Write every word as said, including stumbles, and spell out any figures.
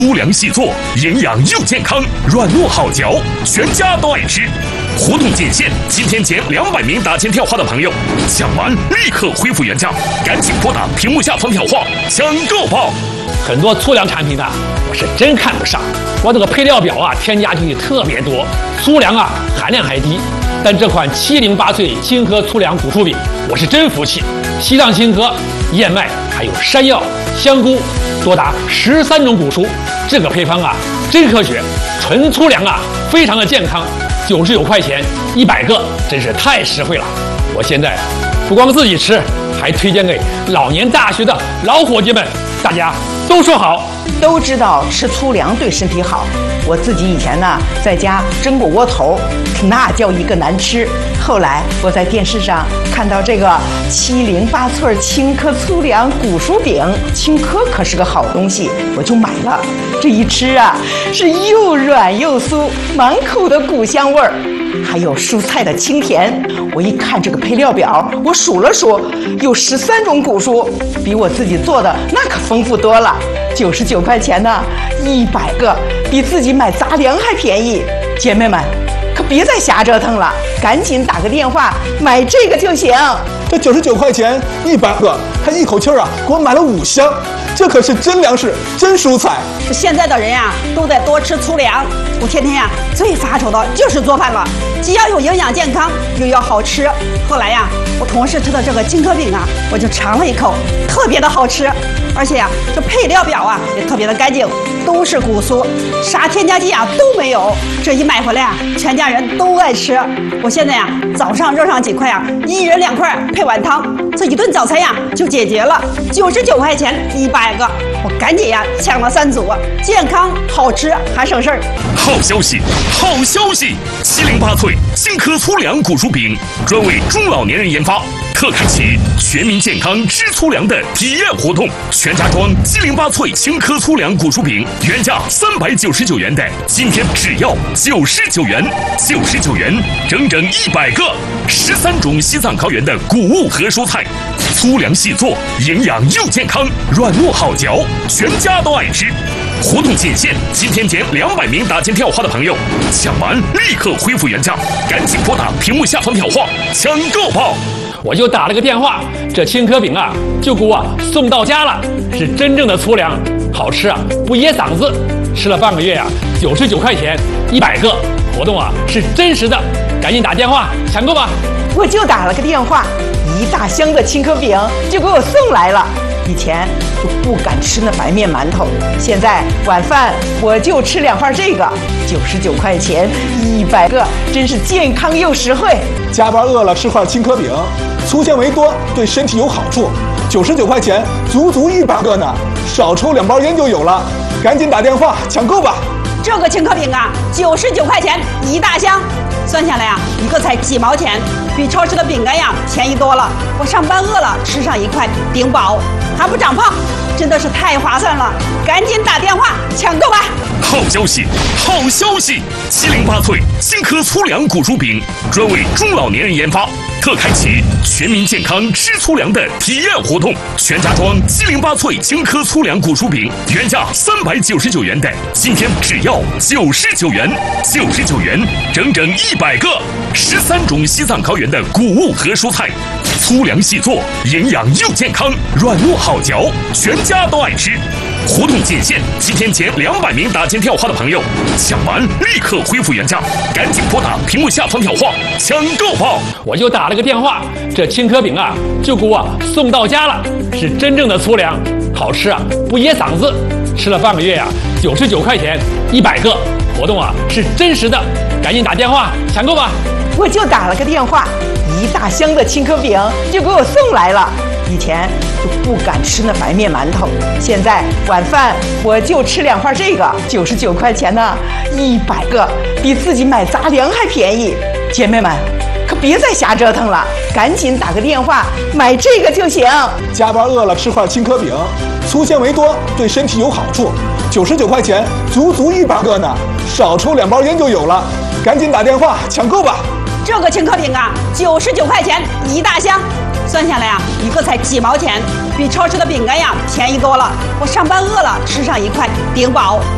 粗粮细作，营养又健康，软糯好嚼，全家都爱吃。活动仅限今天前两百名打进电话的朋友，抢完立刻恢复原价，赶紧拨打屏幕下方电话抢购吧！ 很多粗粮产品啊，我是真看不上。我这个配料表啊，添加进去特别多，粗粮啊含量还低。但这款七零八脆青稞粗粮古薯饼，我是真服气。西藏青稞、燕麦还有山药、香菇，多达十三种谷蔬，这个配方啊真科学，纯粗粮啊，非常的健康。九十九块钱一百个，真是太实惠了。我现在不光自己吃，还推荐给老年大学的老伙计们，大家都说好。 都知道吃粗粮对身体好，我自己以前呢在家蒸过窝头，那叫一个难吃。后来我在电视上看到这个七零八脆青稞粗粮古薯饼，青稞可是个好东西，我就买了。这一吃啊，是又软又酥，满口的谷香味儿，还有蔬菜的清甜。我一看这个配料表，我数了数，有十三种谷蔬，比我自己做的那可丰富多了。九十九块钱呢，一百个，比自己买杂粮还便宜。姐妹们，可别再瞎折腾了，赶紧打个电话买这个就行。 这九十九块钱一百个，他一口气儿啊给我买了五箱，这可是真粮食，真蔬菜。 现在的人呀、啊，都得多吃粗粮。我天天呀、啊、最发愁的就是做饭了，既要有营养健康，又要好吃。后来呀、啊，我同事吃的这个青稞饼啊，我就尝了一口，特别的好吃。而且呀、啊，这配料表啊也特别的干净，都是谷蔬，啥添加剂啊都没有。这一买回来啊，全家人都爱吃。我现在呀、啊，早上热上几块啊，一人两块配碗汤，这一顿早餐呀就解决了。九十九块钱一百个，我赶紧呀抢了三组，健康好吃还省事儿。 好消息，好消息！七零八脆青稞粗粮古薯饼专为中老年人研发，特开启全民健康吃粗粮的体验活动。全家装七零八脆青稞粗粮古薯饼，原价三百九十九元的，今天只要九十九元，九十九元整整一百个，十三种西藏高原的谷物和蔬菜，粗粮细作，营养又健康，软糯好嚼，全家都爱吃。活动仅限今天前两百名打进电话的朋友，抢完立刻恢复原价，赶紧拨打屏幕下方电话抢购吧！ 我就打了个电话，这青稞饼啊就给我送到家了，是真正的粗粮，好吃啊不噎嗓子。吃了半个月啊，九十九块钱一百个，活动啊是真实的，赶紧打电话抢购吧！ 我就打了个电话，一大箱的青稞饼就给我送来了。以前就不敢吃那白面馒头，现在晚饭我就吃两块这个，九十九块钱一百个，真是健康又实惠。 加班饿了吃块青稞饼，粗纤维多，对身体有好处。九十九块钱足足一百个呢，少抽两包烟就有了。赶紧打电话抢购吧！ 这个青稞饼啊，九十九块钱一大箱，算下来啊，一个才几毛钱，比超市的饼干呀便宜多了。我上班饿了，吃上一块顶饱，还不长胖，真的是太划算了！赶紧打电话抢购吧！ 好消息，好消息！七零八脆青稞粗粮古薯饼专为中老年人研发，特开启全民健康吃粗粮的体验活动。全家装七零八脆青稞粗粮古薯饼，原价三百九十九元的，今天只要九十九元，九十九元整整一百个，十三种西藏高原的谷物和蔬菜，粗粮细作，营养又健康，软糯好嚼，全家都爱吃。活动仅限今天前两百名打进电话的朋友，抢完立刻恢复原价，赶紧拨打屏幕下方电话抢购吧！ 我就打了个电话，这青稞饼啊就给我送到家了，是真正的粗粮，好吃啊不噎嗓子。吃了半个月呀、啊，九十九块钱一百个，活动啊是真实的，赶紧打电话抢购吧！ 我就打了个电话，一大箱的青稞饼就给我送来了。以前就不敢吃那白面馒头，现在晚饭我就吃两块这个，九十九块钱呢，一百个，比自己买杂粮还便宜。姐妹们，可别再瞎折腾了，赶紧打个电话买这个就行。 加班饿了吃块青稞饼，粗纤维多，对身体有好处。九十九块钱足足一百个呢，少抽两包烟就有了。赶紧打电话抢购吧！ 这个青稞饼啊，九十九块钱一大箱，算下来啊，一个才几毛钱，比超市的饼干呀便宜多了。我上班饿了，吃上一块顶饱。